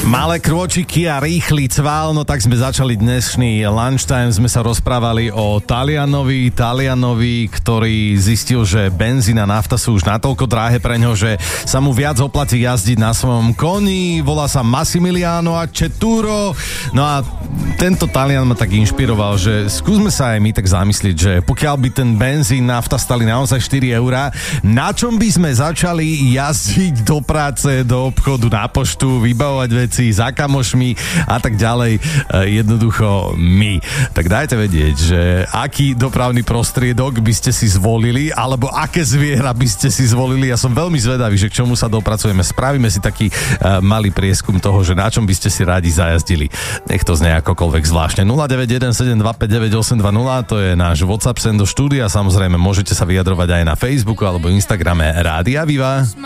Malé krôčiky a rýchly cvál, no tak sme začali dnešný lunchtime, sme sa rozprávali o Talianovi, ktorý zistil, že benzín a nafta sú už natoľko drahé pre ňo, že sa mu viac oplatí jazdiť na svojom koni, volá sa Massimiliano Aceturo. No a tento Talian ma tak inšpiroval, že skúsme sa aj my tak zamyslieť, že pokiaľ by ten benzín, nafta stali naozaj 4 eurá, na čom by sme začali jazdiť do práce, do obchodu, na poštu, vybavovať veci za kamošmi a tak ďalej, jednoducho my. Tak dajte vedieť, že aký dopravný prostriedok by ste si zvolili, alebo aké zviera by ste si zvolili. Ja som veľmi zvedavý, že k čomu sa dopracujeme. Spravíme si taký malý prieskum toho, že na čom by ste si radi zajazdili. Nech to znie akokoľvek zvláštne. 0917259820, to je náš WhatsApp sem do štúdia. Samozrejme, môžete sa vyjadrovať aj na Facebooku alebo Instagrame Rádia Viva.